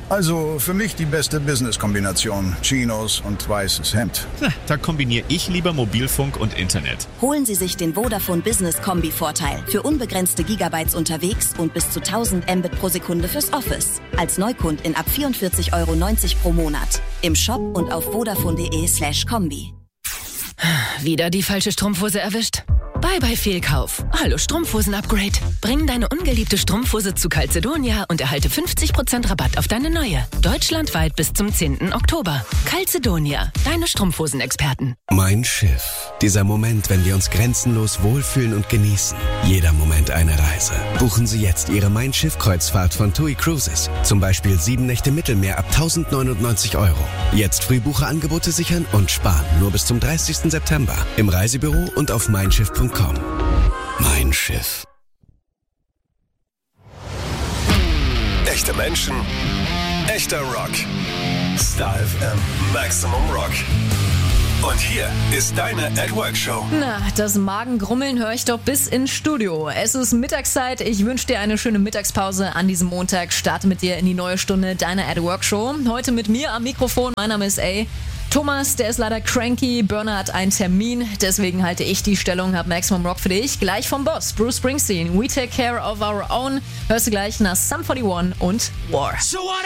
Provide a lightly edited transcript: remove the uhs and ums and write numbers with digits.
Also für mich die beste Business-Kombination. Chinos und weißes Hemd. Na, da kombiniere ich lieber Mobilfunk und Internet. Holen Sie sich den Vodafone Business Kombi-Vorteil für unbegrenzte Gigabytes unterwegs und bis zu 1000 Mbit pro Sekunde fürs Office. Als Neukundin ab 44,90 € pro Monat. Im Shop und auf vodafone.de/kombi. Wieder die falsche Strumpfhose erwischt? Bye Fehlkauf. Hallo Strumpfhosen-Upgrade. Bring deine ungeliebte Strumpfhose zu Calzedonia und erhalte 50% Rabatt auf deine neue. Deutschlandweit bis zum 10. Oktober. Calzedonia, deine Strumpfhosen-Experten. Mein Schiff. Dieser Moment, wenn wir uns grenzenlos wohlfühlen und genießen. Jeder Moment eine Reise. Buchen Sie jetzt Ihre Mein Schiff-Kreuzfahrt von TUI Cruises. Zum Beispiel 7 Nächte Mittelmeer ab 1099 €. Jetzt Frühbucherangebote sichern und sparen. Nur bis zum 30. September. Im Reisebüro und auf meinschiff.com. Mein Schiff. Echte Menschen, echter Rock. Star FM Maximum Rock. Und hier ist deine At Work Show. Na, das Magengrummeln höre ich doch bis ins Studio. Es ist Mittagszeit. Ich wünsche dir eine schöne Mittagspause an diesem Montag. Starte mit dir in die neue Stunde deiner At Work Show. Heute mit mir am Mikrofon. Mein Name ist A. Thomas, der ist leider cranky. Burner hat einen Termin. Deswegen halte ich die Stellung, hab Maximum Rock für dich. Gleich vom Boss, Bruce Springsteen. We Take Care of Our Own. Hörst du gleich nach Sum 41 und War. So what